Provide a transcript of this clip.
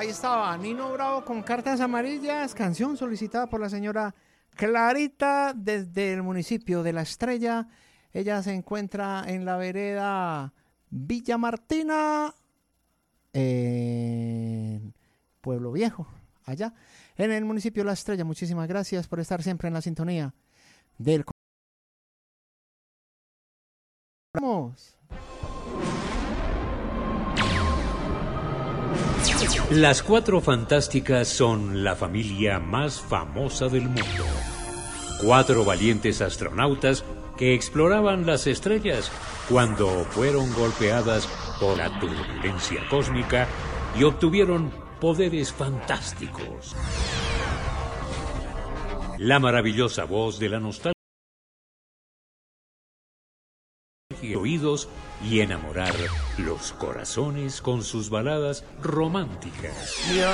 Ahí estaba Nino Bravo con Cartas Amarillas, canción solicitada por la señora Clarita desde el municipio de La Estrella. Ella se encuentra en la vereda Villa Martina, en Pueblo Viejo, allá en el municipio de La Estrella. Muchísimas gracias por estar siempre en la sintonía del... Vamos. Las Cuatro Fantásticas son la familia más famosa del mundo. 4 valientes astronautas que exploraban las estrellas cuando fueron golpeadas por la turbulencia cósmica y obtuvieron poderes fantásticos. La maravillosa voz de la nostalgia, oídos y enamorar los corazones con sus baladas románticas.